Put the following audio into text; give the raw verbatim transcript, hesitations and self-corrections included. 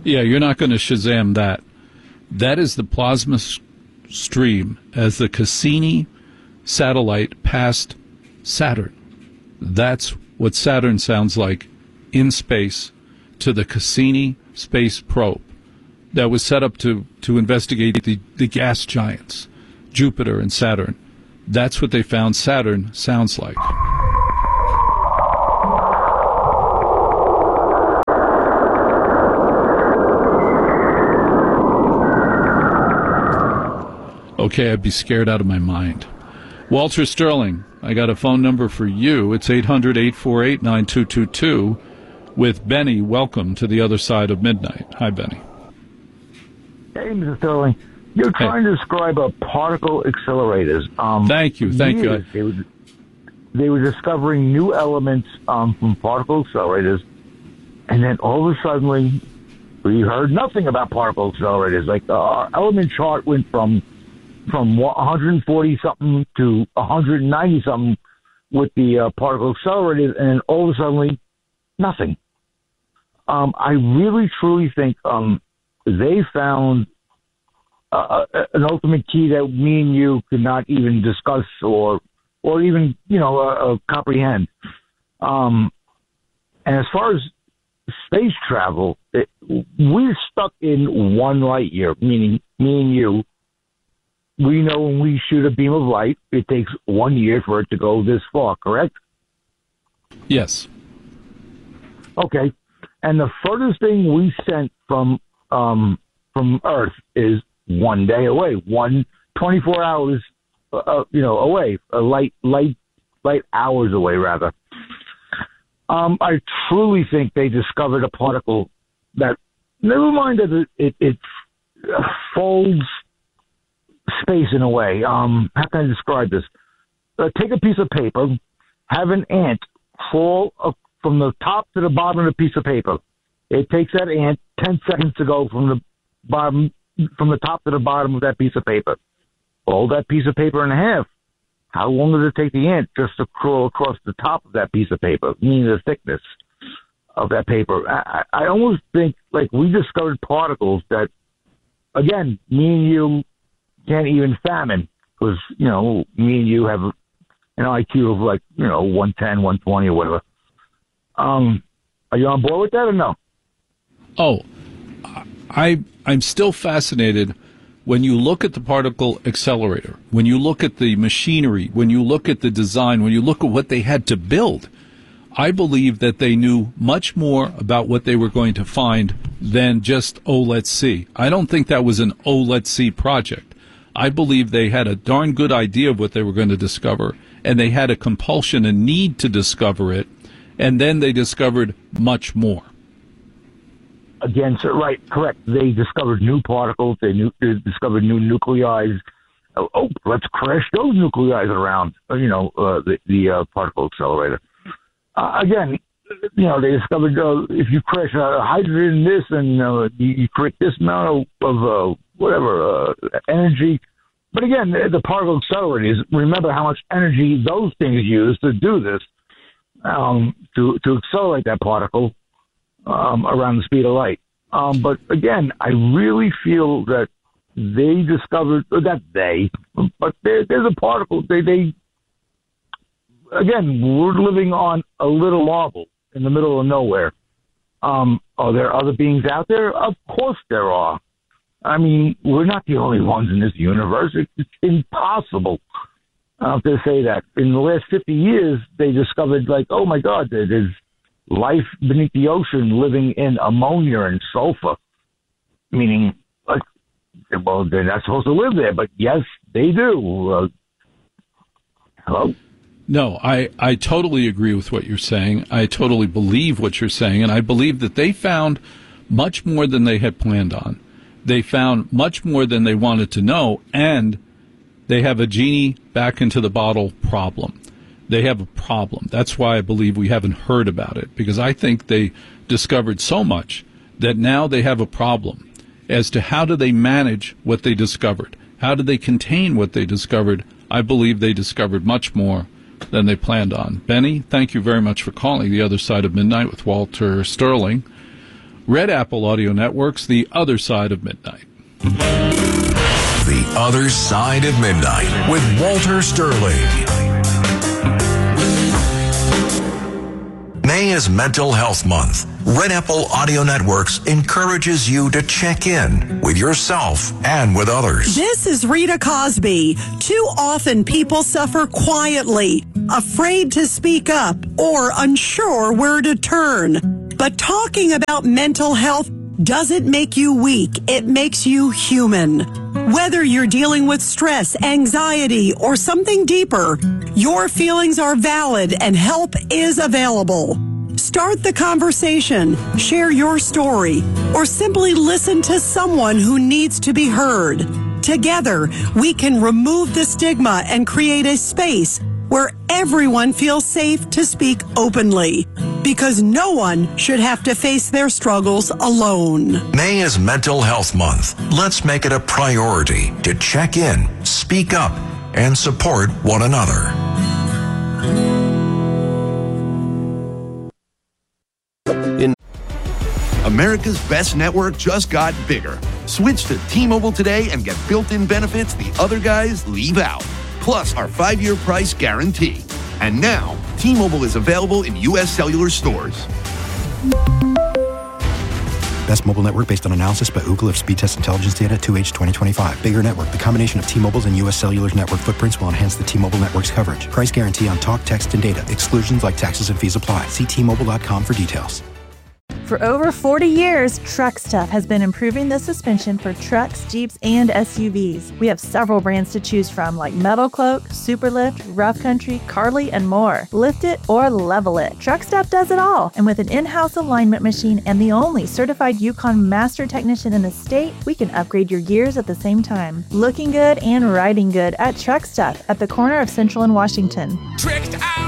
Yeah, you're not going to Shazam that. That is the plasma s- stream as the Cassini satellite passed Saturn. That's what Saturn sounds like in space to the Cassini space probe that was set up to, to investigate the, the gas giants, Jupiter and Saturn. That's what they found Saturn sounds like. Okay, I'd be scared out of my mind. Walter Sterling, I got a phone number for you. It's eight hundred, eight four eight, nine two two two. With Benny, welcome to the other side of midnight. Hi, Benny. Hey, Mister Sterling. You're Hey. trying to describe a particle accelerators. Um, Thank you, thank years, you. They were, they were discovering new elements um, from particle accelerators, and then all of a sudden, we heard nothing about particle accelerators. Like, our element chart went from from one hundred forty something to one hundred ninety something with the uh, particle accelerators, and then all of a sudden, nothing. Um, I really truly think um, they found uh, an ultimate key that me and you could not even discuss or or even you know uh, uh, comprehend. Um, and as far as space travel, it, we're stuck in one light year, meaning me and you. We know when we shoot a beam of light, it takes one year for it to go this far, correct? Yes. Okay. And the furthest thing we sent from um, from Earth is one day away, one twenty-four hours, uh, you know, away, uh, light, light, light hours away, rather. Um, I truly think they discovered a particle that, never mind that it, it, it uh, folds space in a way. Um, how can I describe this? Uh, take a piece of paper, have an ant fall uh, from the top to the bottom of the piece of paper. It takes that ant ten seconds to go from the bottom, from the top to the bottom of that piece of paper. Fold that piece of paper in half. How long does it take the ant just to crawl across the top of that piece of paper, meaning the thickness of that paper? I, I almost think like we discovered particles that, again, me and you can't even fathom because, you know, me and you have an I Q of like, you know, one ten, one twenty or whatever. Um, are you on board with that or no? Oh, I, I'm still fascinated when you look at the particle accelerator, when you look at the machinery, when you look at the design, when you look at what they had to build. I believe that they knew much more about what they were going to find than just, oh, let's see. I don't think that was an oh, let's see project. I believe they had a darn good idea of what they were going to discover, and they had a compulsion and need to discover it, and then they discovered much more. Again, sir, right, correct. They discovered new particles. They, knew, they discovered new nuclei. Oh, oh, let's crash those nuclei around, you know, uh, the, the uh, particle accelerator. Uh, again, you know, they discovered uh, if you crash uh, hydrogen in this and uh, you, you create this amount of, of uh, whatever, uh, energy. But again, the, the particle accelerators, remember how much energy those things use to do this, um, to, to accelerate that particle um, around the speed of light. Um, but again, I really feel that they discovered, or that they, but there, there's a particle, they, they, again, we're living on a little marble in the middle of nowhere. Um, are there other beings out there? Of course there are. I mean, we're not the only ones in this universe. It's, it's impossible uh, to say that. In the last fifty years, they discovered, like, oh, my God, there's life beneath the ocean living in ammonia and sulfur, meaning, like, well, they're not supposed to live there, but yes, they do. Uh, hello? No, I, I totally agree with what you're saying. I totally believe what you're saying, and I believe that they found much more than they had planned on. They found much more than they wanted to know, and they have a genie back into the bottle problem. They have a problem. That's why I believe we haven't heard about it, because I think they discovered so much that now they have a problem as to how do they manage what they discovered. How do they contain what they discovered? I believe they discovered much more than they planned on. Benny, thank you very much for calling the other side of midnight with Walter Sterling. Red Apple Audio Network's The Other Side of Midnight. The Other Side of Midnight with Walter Sterling. May is Mental Health Month. Red Apple Audio Networks encourages you to check in with yourself and with others. This is Rita Cosby. Too often people suffer quietly, afraid to speak up, or unsure where to turn. But talking about mental health doesn't make you weak. It makes you human. Whether you're dealing with stress, anxiety, or something deeper, your feelings are valid and help is available. Start the conversation, share your story, or simply listen to someone who needs to be heard. Together, we can remove the stigma and create a space where everyone feels safe to speak openly, because no one should have to face their struggles alone. May is Mental Health Month. Let's make it a priority to check in, speak up, and support one another. In America's best network just got bigger. Switch to T-Mobile today and get built-in benefits the other guys leave out. Plus our five-year price guarantee. And now, T-Mobile is available in U S cellular stores. Best mobile network based on analysis by Ookla of speed test intelligence data two H twenty twenty-five. Bigger network. The combination of T-Mobile's and U S Cellular's network footprints will enhance the T-Mobile network's coverage. Price guarantee on talk, text, and data. Exclusions like taxes and fees apply. See T Mobile dot com for details. For over forty years, Truck Stuff has been improving the suspension for trucks, Jeeps, and S U Vs. We have several brands to choose from like Metal Cloak, Superlift, Rough Country, Carly, and more. Lift it or level it. Truck Stuff does it all. And with an in-house alignment machine and the only certified Yukon master technician in the state, we can upgrade your gears at the same time. Looking good and riding good at Truck Stuff at the corner of Central and Washington. Tricked out.